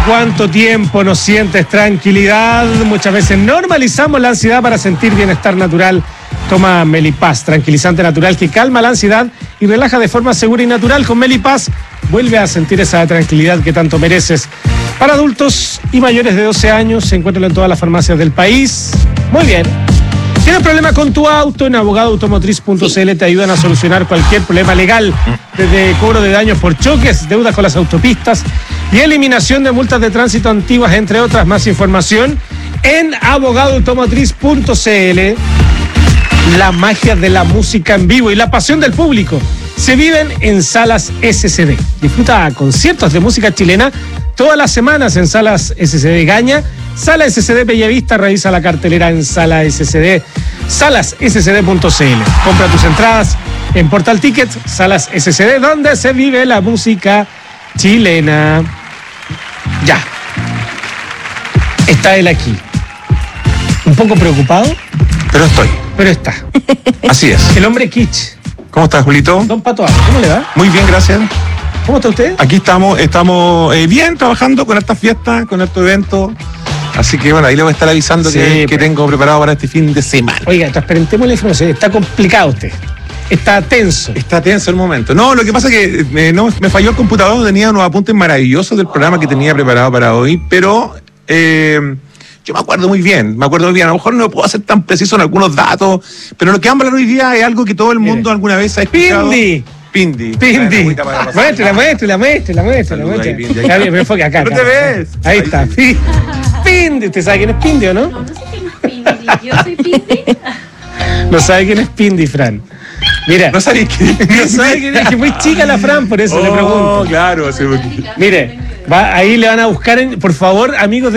cuánto tiempo no sientes tranquilidad? Muchas veces normalizamos la ansiedad para sentir bienestar natural. Toma Melipaz, tranquilizante natural que calma la ansiedad y relaja de forma segura y natural. Con Melipaz vuelve a sentir esa tranquilidad que tanto mereces. Para adultos y mayores de 12 años, se encuentra en todas las farmacias del país. Muy bien. ¿Tienes problema con tu auto? En abogadoautomotriz.cl te ayudan a solucionar cualquier problema legal, desde cobro de daños por choques, deudas con las autopistas y eliminación de multas de tránsito antiguas, entre otras. Más información en abogadoautomotriz.cl. La magia de la música en vivo y la pasión del público se viven en Salas SCD. Disfruta conciertos de música chilena todas las semanas en Salas SCD Gaña, Sala SCD Bellavista. Revisa la cartelera en Sala SCD, salasscd.cl. Compra tus entradas en Portal Tickets, Salas SCD, donde se vive la música chilena. Ya. Está él aquí. Un poco preocupado. Pero estoy. Pero está. Así es. El hombre kitsch. ¿Cómo estás, Julito? Don Pato Ábalos, ¿cómo le va? Muy bien, gracias. ¿Cómo está usted? Aquí estamos bien, trabajando con estas fiestas, con estos eventos. Así que bueno, ahí le voy a estar avisando que tengo preparado para este fin de semana. Oiga, transparentemos la información. Está complicado usted. Está tenso. Está tenso el momento. No, lo que pasa es que me falló el computador. Tenía unos apuntes maravillosos del programa que tenía preparado para hoy, pero yo me acuerdo muy bien. A lo mejor no puedo ser tan preciso en algunos datos, pero lo que vamos a hablar hoy día es algo que todo el mundo alguna vez ha escuchado. Pindi. Muéstrala. Me enfoque acá. ¿No te ves? Ahí está. Pindi. ¿Usted sabe quién es Pindi o no? No sé quién es Pindi. ¿Yo soy Pindi? No sabe quién es Pindi, Fran. Mira. ¿No sabes quién es? No sabe quién es. Que muy chica la Fran, por eso le pregunto. Claro. Sí. Mire, ahí le van a buscar, por favor, amigos de